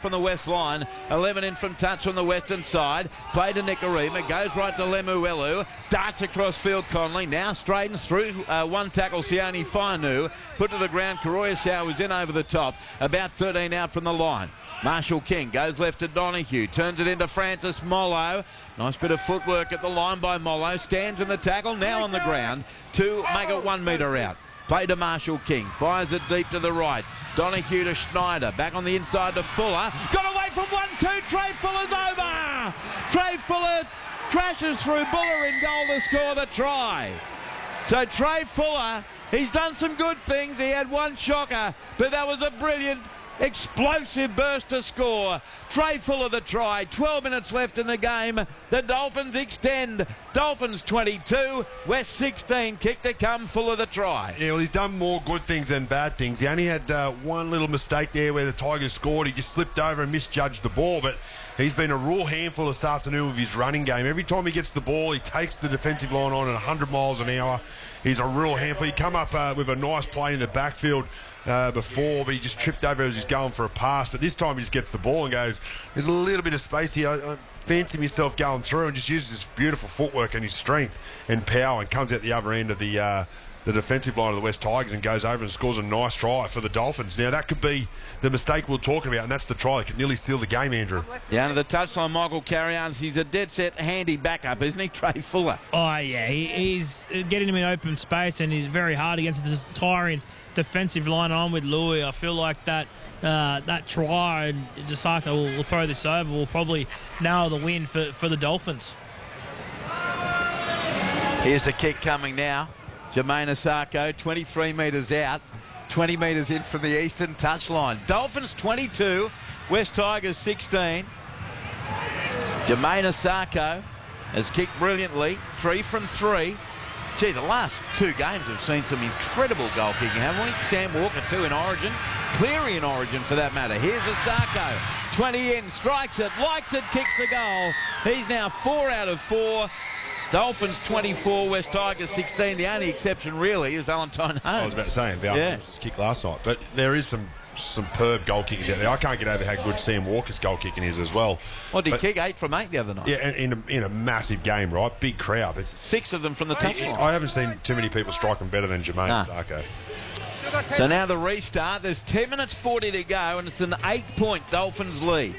from the west line. 11 in from touch on the western side. Play to Nicarima. Goes right to Lemuelu. Darts across field Conley. Now straightens through. One tackle Sione Fainu. Put to the ground. Koroisau was in over the top. About 13 out from the line. Marshall King goes left to Donahue, turns it into Francis Mollo. Nice bit of footwork at the line by Mollo. Stands in the tackle, now on the ground to make it 1 metre out. Play to Marshall King, fires it deep to the right. Donahue to Schneider, back on the inside to Fuller. Got away from 1-2, Trey Fuller's over! Trey Fuller crashes through Buller in goal to score the try. So Trey Fuller, he's done some good things. He had one shocker, but that was a brilliant explosive burst to score. Trey Fuller the try. 12 minutes left in the game. The Dolphins extend. Dolphins 22, West 16. Kick to come. Fuller the try. Yeah, well, he's done more good things than bad things. He only had one little mistake there where the Tigers scored. He just slipped over and misjudged the ball, but he's been a real handful this afternoon with his running game. Every time he gets the ball, he takes the defensive line on at 100 miles an hour. He's a real handful. He come up with a nice play in the backfield before, but he just tripped over as he's going for a pass. But this time he just gets the ball and goes, there's a little bit of space here. I fancy myself going through, and just uses his beautiful footwork and his strength and power and comes out the other end of the defensive line of the West Tigers and goes over and scores a nice try for the Dolphins. Now, that could be the mistake we're talking about, and that's the try that could nearly steal the game, Andrew. Yeah, under the touchline, Michael Carrions. He's a dead set, handy backup, isn't he, Trey Fuller? Oh, yeah. He's getting him in open space, and he's very hard against the tiring defensive line. On with Louis. I feel like that try, and Jasaka will throw this over, will probably nail the win for the Dolphins. Here's the kick coming now. Jermaine Asako, 23 metres out, 20 metres in from the eastern touchline. Dolphins 22, West Tigers 16. Jermaine Asako has kicked brilliantly, 3 from 3. Gee, the last two games have seen some incredible goal kicking, haven't we? Sam Walker, 2 in Origin. Cleary in Origin, for that matter. Here's Asako, 20 in, strikes it, likes it, kicks the goal. He's now 4 out of 4. Dolphins 24, West Tigers 16. The only exception really is Valentine Holmes. I was about to say, Valentine's kick last night. But there is some superb goal kickers out there. I can't get over how good Sam Walker's goal kicking is as well. Well, did he kick 8 from 8 the other night? Yeah, in a massive game, right? Big crowd. But 6 of them from the touchline. I haven't seen too many people strike them better than Jermaine Asako. So now the restart. There's 10 minutes 40 to go, and it's an 8-point Dolphins lead.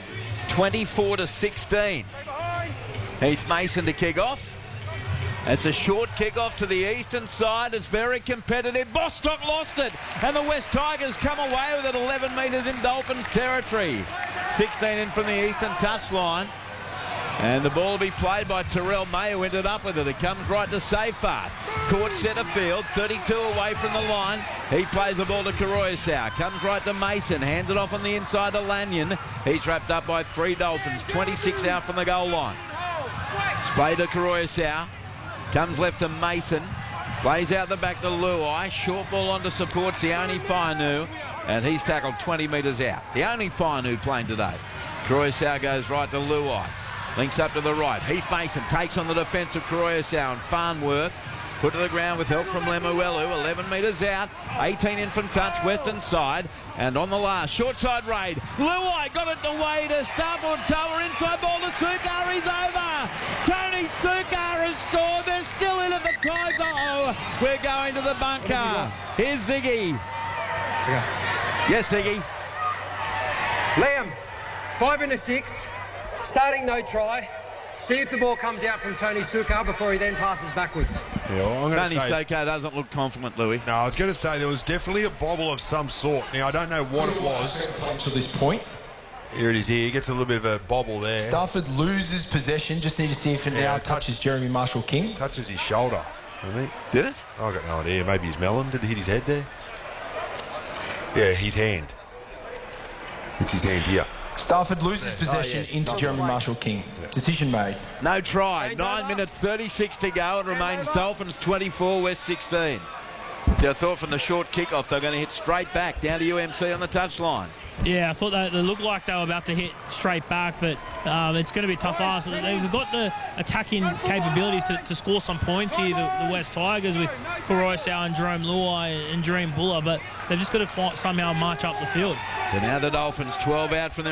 24-16. Heath Mason to kick off. It's a short kick off to the eastern side. It's very competitive. Bostock lost it, and the West Tigers come away with it 11 metres in Dolphins territory. 16 in from the eastern touchline. And the ball will be played by Terrell May, who ended up with it. It comes right to Seyfarth. Court centre field, 32 away from the line. He plays the ball to Koroisau. Comes right to Mason. Hands it off on the inside to Lanyon. He's wrapped up by 3 Dolphins. 26 out from the goal line. Play to Koroisau. Comes left to Mason. Plays out the back to Luai. Short ball on to support Sione Fainu. And he's tackled 20 metres out. The only Fainu playing today. Koroisau goes right to Luai. Links up to the right. Heath Mason takes on the defence of Koroisau and Farnworth. Put to the ground with help from Lemuelu. 11 metres out. 18 in from touch, western side. And on the last, short side raid. Luai got it away to Starboard Tower. Inside ball to Sukar. He's over. Tony Sukar has scored. They're still in at the Tiger. Oh, we're going to the bunker. Here's Ziggy. Yes, Ziggy. Liam, 5 and a 6. Starting no try. See if the ball comes out from Tony Sukar before he then passes backwards. Yeah, well, Tony Sukar doesn't look confident, Louis. No, I was going to say there was definitely a bobble of some sort. Now, I don't know what it was. To this point. Here it is here. He gets a little bit of a bobble there. Stafford loses possession. Just need to see if it now touches Jeremy Marshall King. Touches his shoulder. I think. Did it? I've got no idea. Maybe his melon. Did it hit his head there? Yeah, his hand. It's his hand here. Stafford loses possession into Jeremy Marshall King. Decision made. No try. 9 minutes 36 to go. It remains Dolphins 24, West 16. So I thought from the short kickoff they're going to hit straight back down to UMC on the touchline. Yeah, I thought they looked like they were about to hit straight back, but it's going to be a tough ask. They've got the attacking capabilities to score some points here, the West Tigers, with Koroisau and Jerome Luai and Jerome Buller, but they've just got to somehow march up the field. So now the Dolphins 12 out from their